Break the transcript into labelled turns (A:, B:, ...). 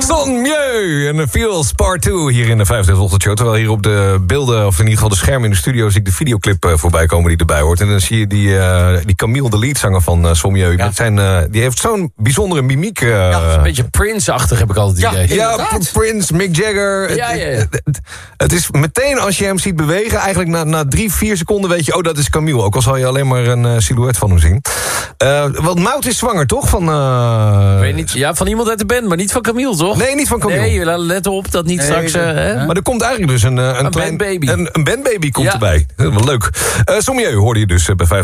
A: Son-Mieu en Feels Part 2 hier in de 5 ochtendshow. Terwijl hier op de beelden, of in ieder geval de schermen in de studio... zie ik de videoclip voorbij komen die erbij hoort. En dan zie je die Camille, de leadzanger van Son-Mieu. Ja. Die heeft zo'n bijzondere mimiek.
B: Een beetje Prince-achtig heb ik altijd het idee.
A: Ja, Prince, Mick Jagger.
B: Ja.
A: Het is meteen als je hem ziet bewegen... eigenlijk na 3-4 seconden weet je... oh, dat is Camille. Ook al zal je alleen maar een silhouet van hem zien. Want Maud is zwanger, toch?
B: Weet niet. Ja, van iemand uit de band, maar niet van Camille, toch?
A: Nee, niet van Camille.
B: Nee, let op dat niet straks...
A: Maar er komt eigenlijk dus een klein
B: bandbaby.
A: Een bandbaby komt erbij. Wel leuk. Son-Mieu hoorde je dus bij 5.